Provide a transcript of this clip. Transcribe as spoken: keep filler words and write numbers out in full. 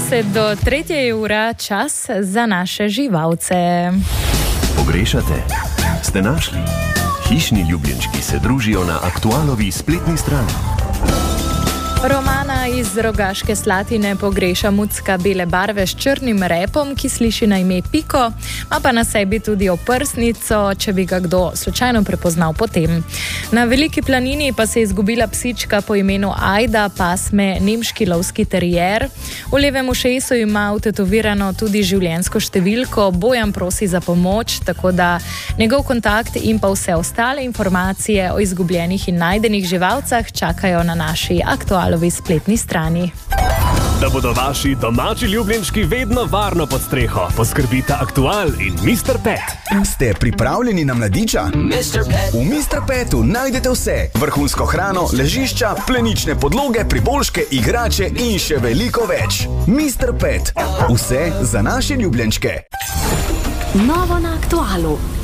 deset do tretje je ura, čas za naše živalce. Pogrešate? Ste našli? Hišni ljubljenčki se družijo na Aktualovi spletni strani. Romana iz Rogaške Slatine pogreša mucka bele barve s črnim repom, ki sliši na ime Piko, ima pa na sebi tudi oprsnico, če bi ga kdo slučajno prepoznal potem. Na Veliki planini pa se je izgubila psička po imenu Ajda, pasme nemški lovski terier. V levem ušesu ima vtetovirano tudi življenjsko številko, Bojan prosi za pomoč, tako da njegov kontakt in pa vse ostale informacije o izgubljenih in najdenih živalcah čakajo na naši Aktualovi spletni strani. Da bodo vaši domači ljubljenčki vedno varno pod streho, poskrbita Aktual in mister Pet. Ste pripravljeni na mladiča? mister Pet. V mister Petu najdete vse. Vrhunsko hrano, ležišča, plenične podloge, priboljške, igrače in še veliko več. mister Pet. Vse za naše ljubljenčke. Novo na Aktualu.